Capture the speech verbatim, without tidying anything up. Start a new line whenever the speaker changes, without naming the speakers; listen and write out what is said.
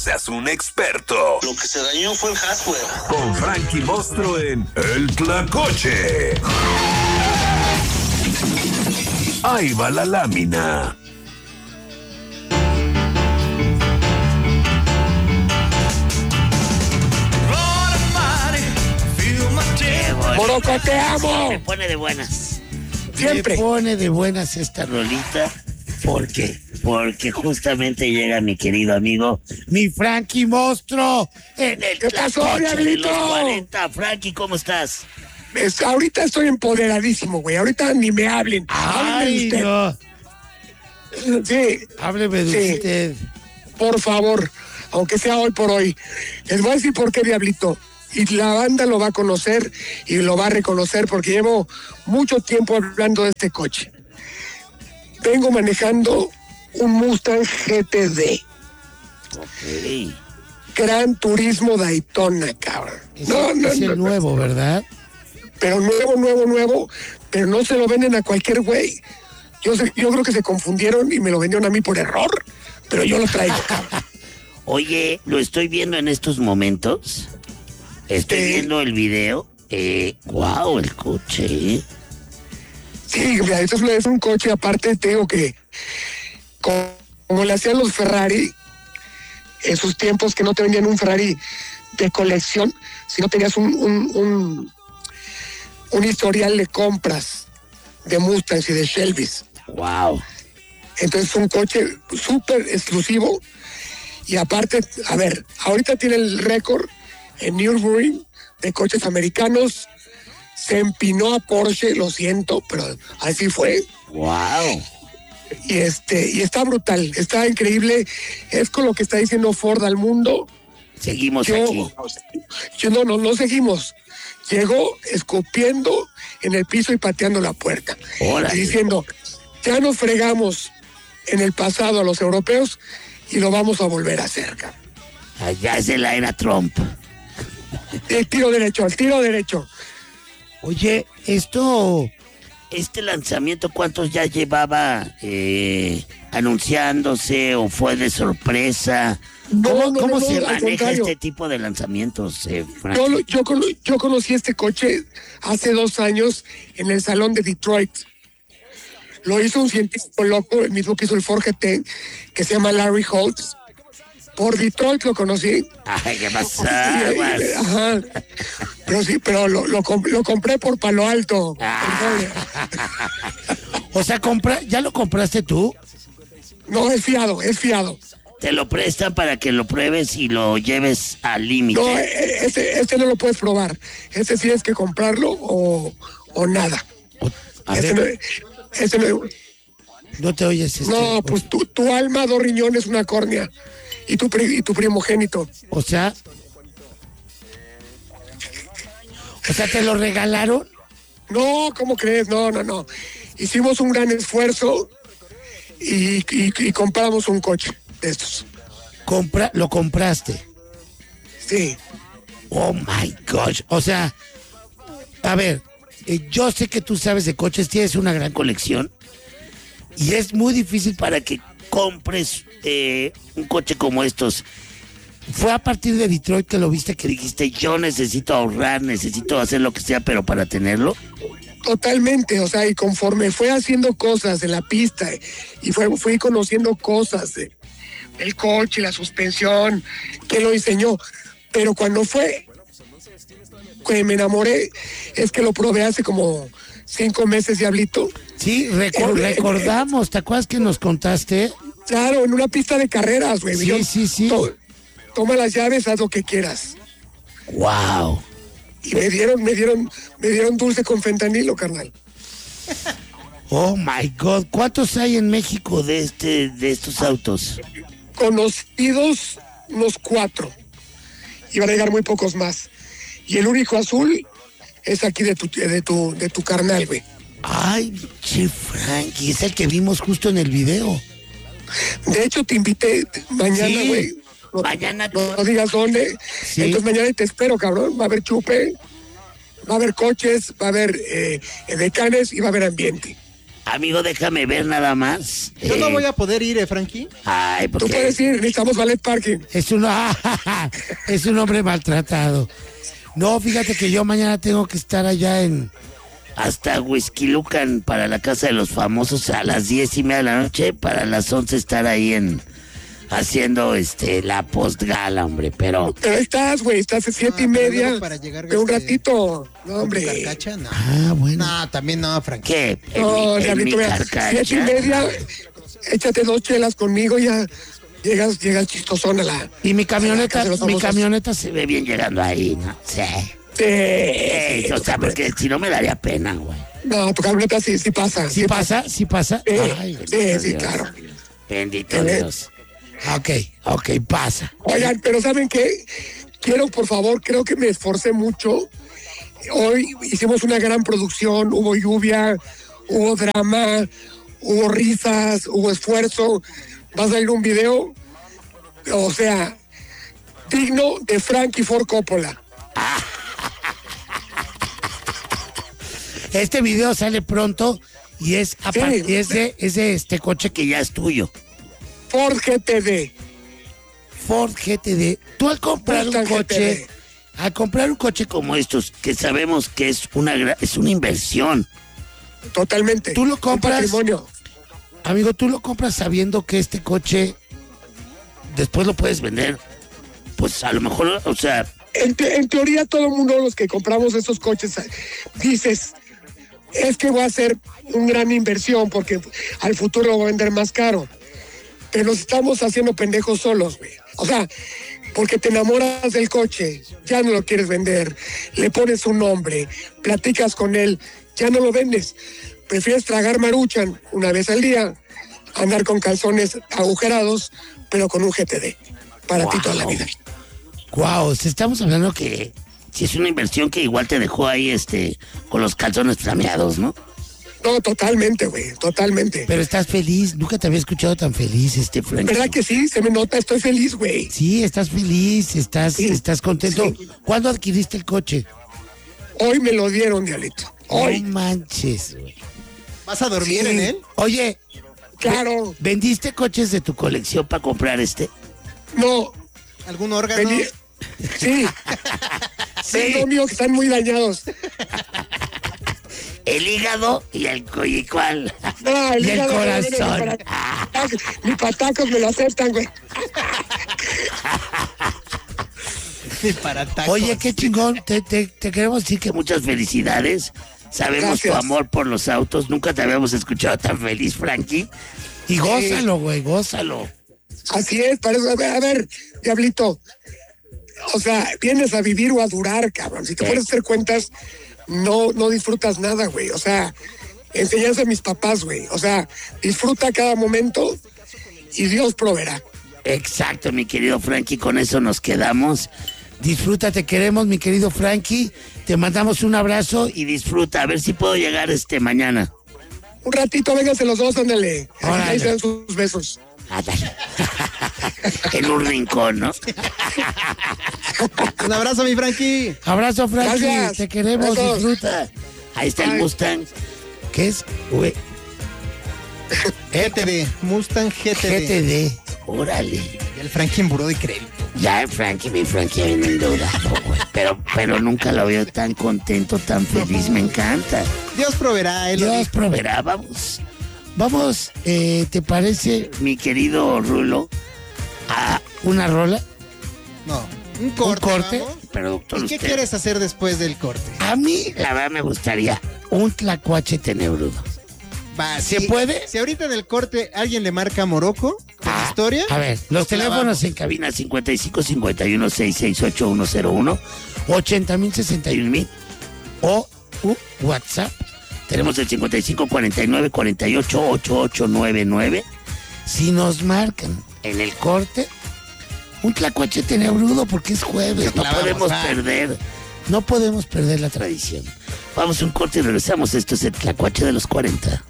seas un experto.
Lo que se dañó fue el hardware.
Con Frankie Monstruo en El Tlacoche. Ahí va la lámina.
Morocco, te amo.
Me pone de buenas.
Siempre.
Me pone de buenas esta rolita. ¿Por qué? Porque justamente llega mi querido amigo, mi Frankie Monstruo, en el
¿Qué pasó,
Tlacoche de
Diablito?
los cuarenta. Frankie, ¿cómo estás?
Es, ahorita estoy empoderadísimo, güey. Ahorita ni me hablen.
Ay,
Hábleme
no.
usted. Sí,
Hábleme de
Sí.
usted.
por favor. Aunque sea hoy por hoy. Les voy a decir por qué, Diablito. Y la banda lo va a conocer y lo va a reconocer porque llevo mucho tiempo hablando de este coche. Vengo manejando un Mustang G T D.
Ok.
Gran Turismo Daytona, cabrón.
Es,
No, no,
es el
no, no.
nuevo, ¿verdad?
Pero nuevo, nuevo, nuevo. Pero no se lo venden a cualquier güey. Yo, sé- yo creo que se confundieron y me lo vendieron a mí por error. Pero yo lo traigo, cabrón.
Oye, lo estoy viendo en estos momentos. Estoy
Sí.
viendo el video. Eh, wow, el coche. ¿eh?
Sí, mira, esto es, es un coche, aparte te digo que como, como le hacían los Ferrari, en sus tiempos que no te vendían un Ferrari de colección, sino tenías un, un, un, un historial de compras de Mustangs y de Shelbys.
Wow.
Entonces es un coche súper exclusivo y aparte, a ver, ahorita tiene el récord en Nürburgring de coches americanos. Se empinó a Porsche, lo siento, pero así fue.
Wow.
Y este, y está brutal, está increíble. Es con lo que está diciendo Ford al mundo.
Seguimos
Yo,
aquí.
yo no, no, no seguimos. Llegó escupiendo en el piso y pateando la puerta.
Órale.
Y diciendo, ya nos fregamos en el pasado a los europeos y lo vamos a volver a hacer. cabrón.
Allá es de la era Trump.
El tiro derecho, el tiro derecho.
Oye, esto, este lanzamiento, ¿cuántos ya llevaba eh, anunciándose o fue de sorpresa?
No,
¿Cómo,
no,
cómo
no,
se
no, al
maneja
contrario.
este tipo de lanzamientos, eh, Frank?
Yo, lo- yo, cono- yo conocí este coche hace dos años en el salón de Detroit. Lo hizo un científico loco, el mismo que hizo el Ford G T, que se llama Larry Holtz. Por Detroit lo conocí.
Ay, ¿qué pasa?
Sí,
güey?
ajá. Pero sí, pero lo, lo, comp- lo compré por Palo Alto.
Ah. O sea, compra, ¿ya lo compraste tú?
No, es fiado, es fiado.
Te lo prestan para que lo pruebes y lo lleves al límite.
No, eh, este, este no lo puedes probar. Este sí es que comprarlo o, o nada.
A
Este no,
ver,
este no,
no te oyes. Este,
no, pues tu, tu alma, dos riñones, una córnea. Y tu, pri- y tu primogénito.
O sea... O sea, ¿te lo regalaron?
No, ¿cómo crees? No, no, no. Hicimos un gran esfuerzo y, y, y compramos un coche de estos.
Compra, lo compraste.
Sí.
Oh my gosh. O sea, a ver, eh, yo sé que tú sabes de coches, tienes una gran colección y es muy difícil para que compres eh, un coche como estos. Fue a partir de Detroit que lo viste que dijiste, yo necesito ahorrar, necesito hacer lo que sea, pero para tenerlo.
Totalmente, o sea, y conforme fue haciendo cosas en la pista y fue, fui conociendo cosas de el coche, la suspensión, que lo diseñó. Pero cuando fue, que me enamoré, es que lo probé hace como cinco meses, Diablito.
Sí, reco-
Eh, eh,
recordamos, ¿te acuerdas que nos contaste?
Claro, en una pista de carreras, güey.
Sí,
Yo-
sí, sí.
to- toma las llaves, haz lo que quieras.
Wow.
Y me dieron, me dieron, me dieron dulce con fentanilo, carnal.
Oh my God, ¿cuántos hay en México de este, de estos autos?
Conocidos unos cuatro. Y van a llegar muy pocos más. Y el único azul es aquí de tu, de tu, de tu carnal, güey.
Ay, che Frankie, es el que vimos justo en el video.
De hecho, te invité mañana,
Sí,
güey. No-
mañana.
No, no digas dónde.
Sí.
Entonces mañana te espero, cabrón. Va a haber chupe, va a haber coches, va a haber eh, decanes y va a haber ambiente.
Amigo, déjame ver nada más.
Yo
Eh,
no voy a poder ir, ¿eh, Frankie?
Ay,
Tú
porque
puedes ir, necesitamos ballet parking.
es un, es un hombre maltratado. No, fíjate que yo mañana tengo que estar allá en... Hasta Huizquilucan para la Casa de los Famosos a las diez y media de la noche, para las once estar ahí en... haciendo este la postgala, hombre, pero...
Pero ahí estás, güey, estás a siete
Ah,
y
pero
media.
luego para llegar,
de un
este,
ratito. No,
¿Con tu
hombre.
carcacha? No.
Ah, bueno.
No, también no, Frankie.
¿Qué? ¿En
No,
mi, en mi
Diablito, mira,
carcacha?
siete y media, échate dos chelas conmigo, ya llegas, llegas chistosón a la...
Y mi camioneta,
a la Casa de los
mi
Famosos.
camioneta se ve bien llegando ahí, ¿no? Sí.
Sí,
Eh, o sea, porque si no me daría pena, güey.
No, tu camioneta sí, sí pasa.
¿Sí pasa? ¿Sí pasa?
Sí,
Ay,
sí,
bendito
sí,
Dios.
claro.
Bendito
Eh.
Dios. Ok, ok, pasa.
Oigan, pero ¿saben qué? Quiero, por favor, creo que me esforcé mucho. Hoy hicimos una gran producción, hubo lluvia, hubo drama, hubo risas, hubo esfuerzo. Va a salir un video, o sea, digno de Frankie Ford Coppola.
Este video sale pronto y es, a
Sí.
par- y es, de, es de este coche que ya es tuyo.
Ford G T D.
Ford G T D. Tú al comprar un
Mustang
coche,
G T D.
al comprar un coche como estos, que sabemos que es una gra- es una inversión.
Totalmente.
Tú lo
Un
compras-
patrimonio.
Amigo, tú lo compras sabiendo que este coche después lo puedes vender. Pues a lo mejor, o sea,
En, te- en teoría, todo el mundo, los que compramos esos coches, dices, es que va a ser una gran inversión porque al futuro lo voy a vender más caro. Pero nos estamos haciendo pendejos solos, güey. O sea, porque te enamoras del coche, ya no lo quieres vender, le pones un nombre, platicas con él, ya no lo vendes. Prefieres tragar Maruchan una vez al día, andar con calzones agujerados, pero con un G T D. Para ti toda la vida.
wow, estamos hablando que si es una inversión que igual te dejó ahí este con los calzones flameados, ¿no?
No, totalmente, güey, totalmente.
Pero estás feliz, nunca te había escuchado tan feliz, este Frank.
¿Verdad que sí? Se me nota, estoy feliz, güey.
Sí, estás feliz, estás,
Sí,
estás contento.
sí.
¿Cuándo adquiriste el coche?
Hoy me lo dieron, Dialito. Hoy,
No manches, güey.
¿Vas a dormir
Sí.
en él?
Oye,
claro.
¿vendiste coches de tu colección para comprar este?
No,
¿Algún órgano?
vení. Sí.
Sí.
Tengo mío que están muy dañados.
El hígado y el co- y cuál.
No, el
y el
hígado no viene ni
corazón.
para- Ni patacos me lo aceptan, güey.
Para tacos.
Oye, qué chingón. Te, te- te queremos decir que muchas felicidades. Sabemos tu
Gracias.
amor por los autos. Nunca te habíamos escuchado tan feliz, Frankie. Y gózalo, güey, gózalo.
Así es, parece. A ver, a ver, Diablito. O sea, vienes a vivir o a durar, cabrón. Si te
Sí.
puedes hacer cuentas, no, no disfrutas nada, güey. O sea, enseñanza a mis papás, güey. O sea, disfruta cada momento y Dios proveerá.
Exacto, mi querido Frankie. Con eso nos quedamos. Disfruta, te queremos, mi querido Frankie. Te mandamos un abrazo y disfruta. A ver si puedo llegar este mañana.
Un ratito, vénganse los dos, ándale.
Órale.
Ahí se dan sus besos.
Ándale. En un rincón, ¿no?
Un abrazo, mi Frankie.
Abrazo, Frankie.
Gracias.
Te queremos,
Besos.
disfruta. Ahí está el
Bye.
Mustang. ¿Qué es? Güey,
G T D. Mustang G T D.
G T D. Órale.
Y el Frankie en buró de crédito.
Ya el Frankie, mi Frankie viene endeudado, güey. Pero, pero nunca lo veo tan contento, tan feliz. Me encanta.
Dios proveerá. Él lo
Dios
dijo.
proveerá. Vamos. Vamos, eh, ¿te parece, mi querido Rulo, a una rola?
No. Un corte.
¿Un corte?
vamos.
Productor,
¿Y qué
usted.
quieres hacer después del corte?
A mí, la verdad, me gustaría un tlacuache tenebrudo.
Va,
¿Se
si-
puede?
Si ahorita en el corte alguien le marca a Morocco con
Ah,
historia.
A ver, los
lo
teléfonos
clavamos.
en cabina cincuenta y cinco cincuenta y uno sesenta y seis ocho uno cero uno, ochenta mil sesenta y un mil o u- WhatsApp. Tenemos el cincuenta y cinco cuarenta y nueve cuarenta y ocho ochenta y ocho noventa y nueve. Si nos marcan en el corte, un tlacuache tenebrudo porque es jueves, no
clavamos,
podemos
va.
perder, no podemos perder la tradición. Vamos a un corte y regresamos. Esto es el tlacuache de los cuarenta.